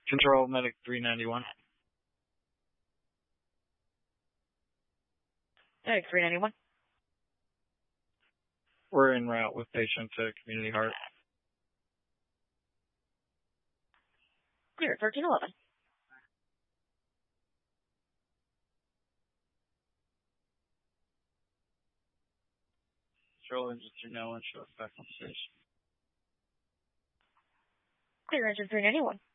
Control Medic 391. Medic 391. We're en route with patient to Community Heart. Clear, 1311. Control engine 391, show us back on station. Clear, engine 391.